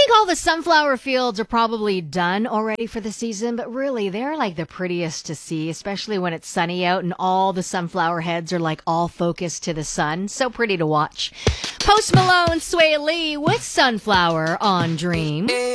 think all the sunflower fields are probably done already for the season, but really they're like the prettiest to see, especially when it's sunny out and all the sunflower heads are like all focused to the sun. So pretty to watch. Post Malone, Sway Lee with Sunflower on Dream.